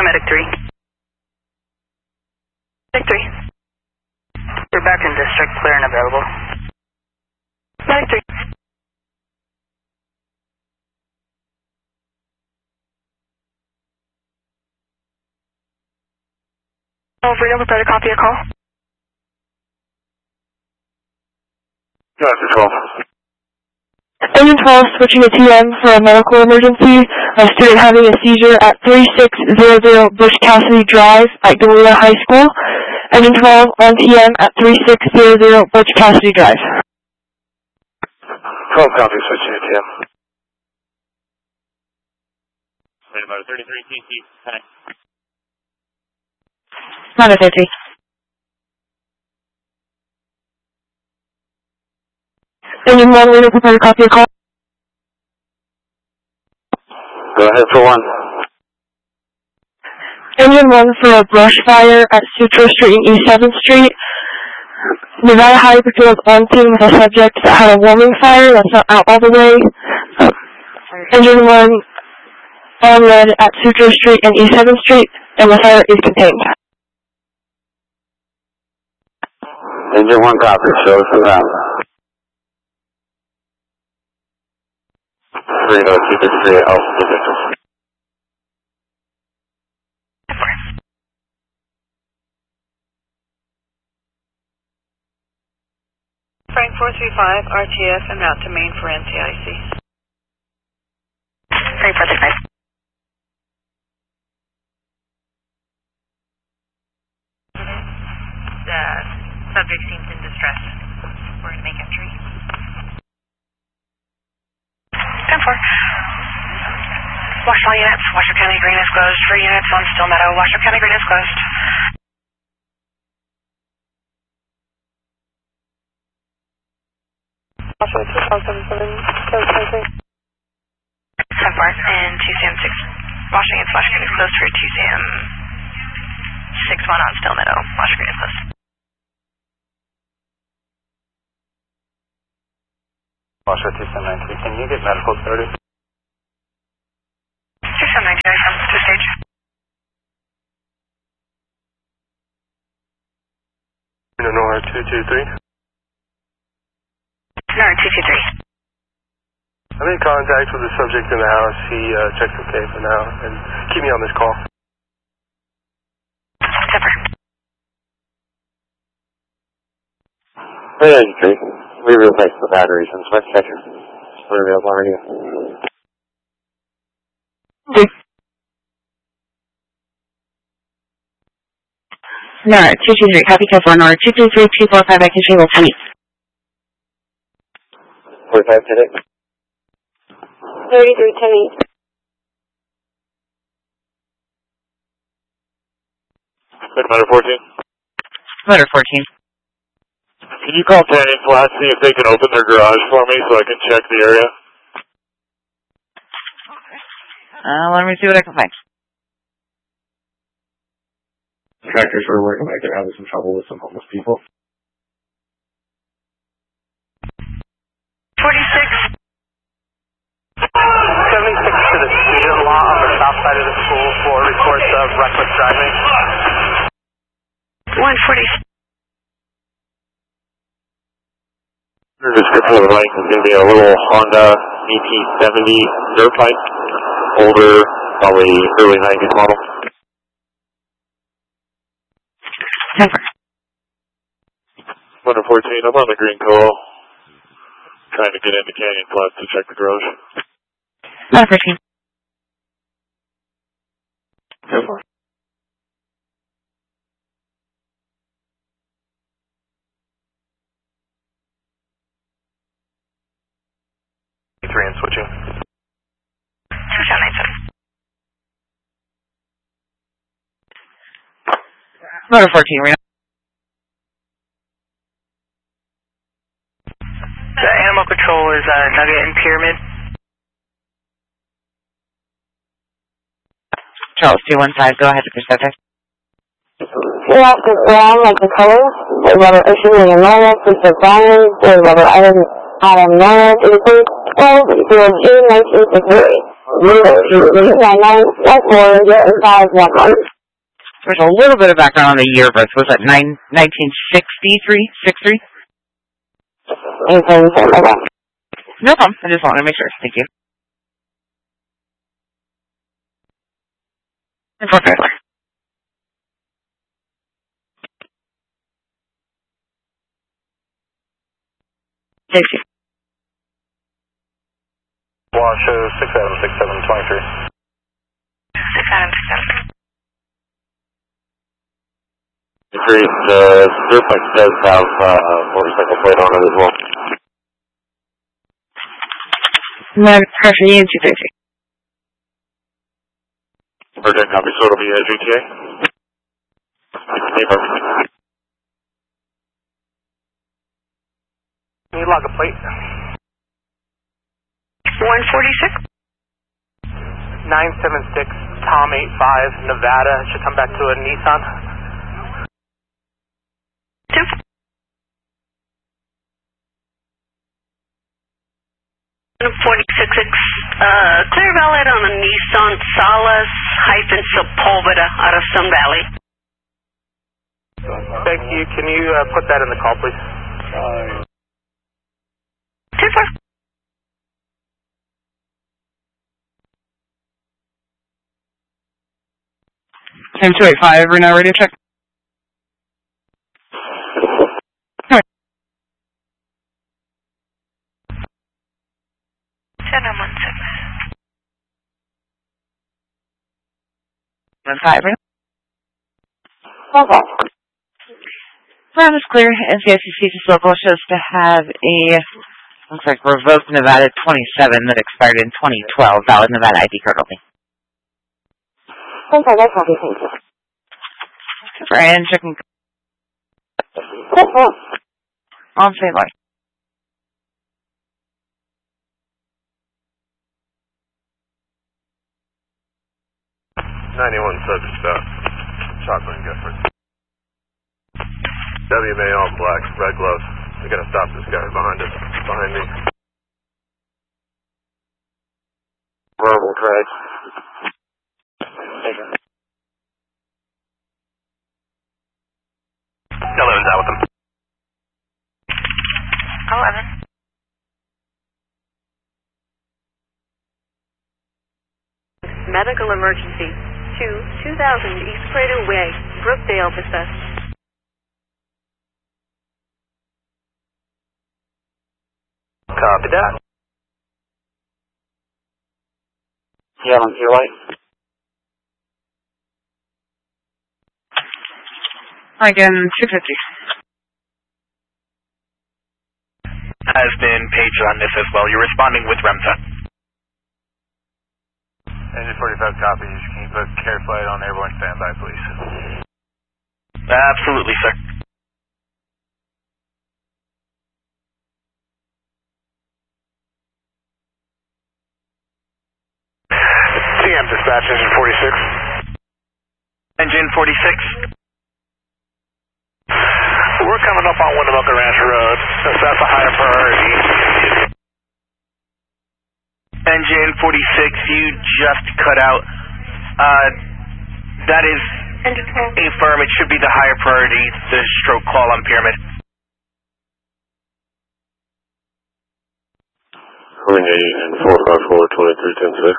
Medic 3. Medic 3. We're back in district, clear and available. Medic 3. Over, you'll prepare to copy a call. Gotcha, 12. Engine 12 switching to TM for a medical emergency. A student having a seizure at 3600 Bush Cassidy Drive at Galena High School. Engine 12 on TM at 3600 Bush Cassidy Drive. 12 copy, switching to TM. Wait about 33 TC. Hi. Not a 50. Engine 1, we will prepare to copy a call. Go ahead for 1. Engine 1 for a brush fire at Sutro Street and East 7th Street. Nevada High Patrol is on scene with a subject that had a warming fire that's not out all the way. Engine 1 on red at Sutro Street and East 7th Street, and the fire is contained. Engine 1 copy, show us around. 30263 Alpha Victor. Frank 435, RTF, and out to main for NCIC. Frank 435. The subject seems in distress. We're going to make entry. 10-4. Watch all units. Washoe County Green is closed. For units on Still Meadow, Washoe County Green is closed. Washoe 2577, 10-4 and 2SAM 6. Washington / County is closed for 2SAM 6-1 on Still Meadow. Washoe Green is closed. Washoe 2793, can you get medical started? 2793, I come to stage. Nora 223. Nora 223. I'm in contact with the subject in the house. He checked okay for now, and keep me on this call. Temper. Hey, Great. We replaced the batteries in Swift Catcher. We're available already. Nora 223, copy 10-4, Nora 223, 245, I can change 10. 45 today. 33, 10-8. Motor 14. Motor 14. Can you call Canyon Flat, see if they can open their garage for me so I can check the area? Let me see what I can find. Tractors were working like they're having some trouble with some homeless people. 46. 76 to the student law on the south side of the school for reports of reckless driving. 140. The description of the bike is going to be a little Honda ET70 dirt bike, older, probably early 90s model. Temper. Motor 14, I'm on the green coil, trying to get into Canyon Flats to check the garage. Motor 14. Temper. And switching. 2797. Motor 14, Reno. The animal control is Nugget and Pyramid. Charles 215, go ahead to Pacific. Yeah, just brown like the color. There's rubber ocean and normal, please for Brian. There's rubber Adam Norris, 12, 0 June 1963. There's a little bit of background on the year birth. Was that 1963? 63? No problem. I just wanted to make sure. Thank you. Okay. Thank you. Wash 6 Adam 6723. 6 Adam 67. Agreed. The Durplex does have a motorcycle plate on it as well. Pressure unit 230. Urgent copy, so it'll be a GTA. Hey, perfect. Can you log a plate? 146. 976 Tom 85 Nevada. Should come back to a Nissan. 46 clear valid on a Nissan Salas-Sepulveda out of Sun Valley. Thank you. Can you put that in the call, please? 10-4. Time 285, Reno radio check. Okay. Ground is clear. NCICC just local shows to have a, looks like revoked Nevada 27 that expired in 2012. Valid Nevada ID card only. Okay, that's okay, thank you. And checking. On same line. 91 subject stop. Shotgun Gifford. WMA all black, red gloves. We gotta stop this guy behind us. Behind me. Verbal track. Eleven's out with him. 11. Medical emergency. 2000 East Crater Way, Brookdale, Vista. Copy that. Yeah, on your light. Again, 250. Has been paged on this as well. You're responding with REMTA. Engine 45 copies. Can you put care flight on airborne standby, please? Absolutely, sir. TM dispatch, engine 46. Engine 46. We're coming up on Winnemucca Ranch Road. That's a higher priority. Engine 46, you just cut out. That is a firm. It should be the higher priority, the stroke call on Pyramid. Wing 8 and 454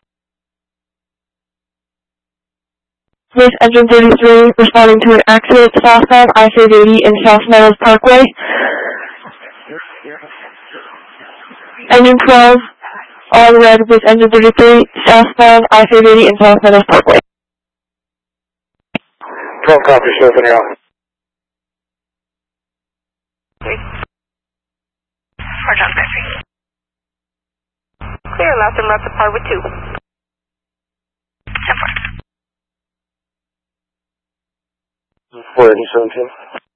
2310-6. With engine 33 responding to an accident southbound I-580 in South Meadows Parkway. Engine 12 on red with engine 33 southbound I-580 in South Meadows Parkway. 12 copies, show up in your office. For John Griffey. Clear, left and left to par with 2. 480, 17.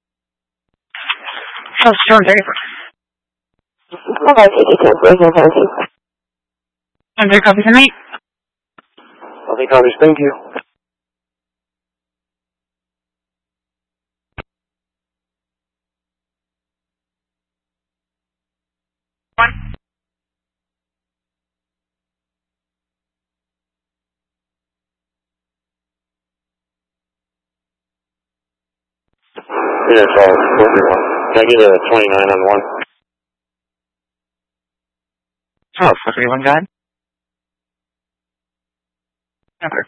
Oh, Storm 34. Okay, 52, 100 copies tonight. Okay, copies, thank you. Yeah, it's all 431. Can I get a 29 on 1? Oh, 431, go ahead. Number.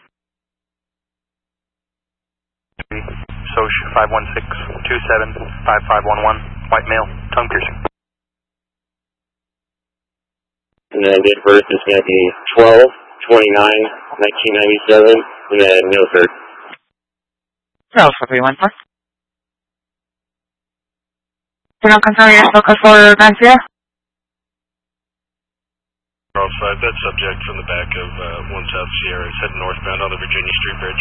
Soch 516-27-5511, white male, tongue piercing. And then date of birth is going to be 12/29/1997, and then no third. No, 431, sir. You don't confirm your focus for Garcia? Charles 5, that subject from the back of 1 South Sierra is heading northbound on the Virginia Street Bridge.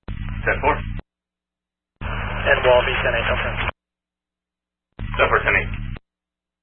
10-4. Ed Walby, 10-8, confirm. 10-4, 10-8.